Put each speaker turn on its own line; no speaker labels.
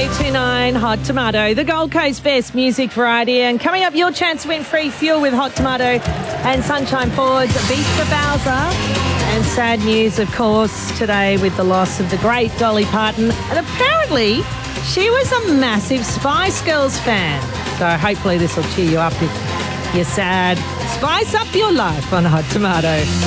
829 Hot Tomato, the Gold Coast best music variety. And coming up, your chance to win free fuel with Hot Tomato and Sunshine Ford's Vista Bowser. And sad news, of course, today with the loss of the great Dolly Parton. And apparently, she was a massive Spice Girls fan. So hopefully this will cheer you up if you're sad. Spice up your life on Hot Tomato.